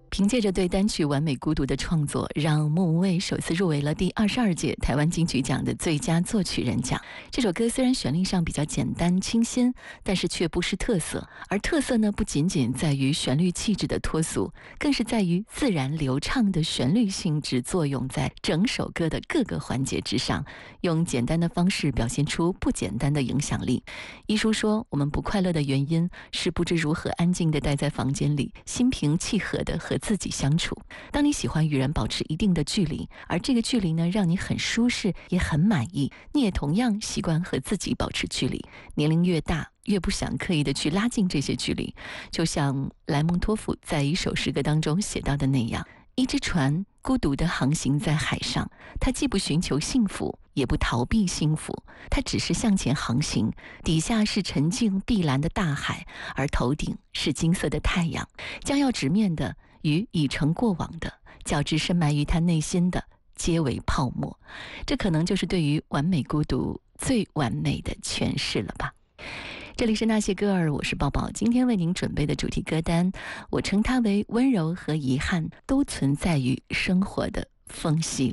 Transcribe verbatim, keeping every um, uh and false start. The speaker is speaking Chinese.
凭借着对单曲《完美孤独》的创作，让莫文蔚首次入围了第二十二届台湾金曲奖的最佳作曲人奖。这首歌虽然旋律上比较简单清新，但是却不失特色。而特色呢，不仅仅在于旋律气质的脱俗，更是在于自然流畅的旋律性质作用在整首歌的各个环节之上，用简单的方式表现出不简单的影响力。一书说，我们不快乐的原因是不知如何安静地待在房间里，心平气和地和自己相处。当你喜欢与人保持一定的距离，而这个距离呢，让你很舒适也很满意，你也同样习惯和自己保持距离。年龄越大，越不想刻意的去拉近这些距离。就像莱蒙托夫在一首诗歌当中写到的那样，一只船孤独地航行在海上，它既不寻求幸福，也不逃避幸福，它只是向前航行，底下是沉静碧蓝的大海，而头顶是金色的太阳，将要直面的与已成过往的，较之深埋于他内心的，皆为泡沫。这可能就是对于完美孤独最完美的诠释了吧。这里是那些歌儿，我是抱抱。今天为您准备的主题歌单，我称它为温柔和遗憾都存在于生活的缝隙里。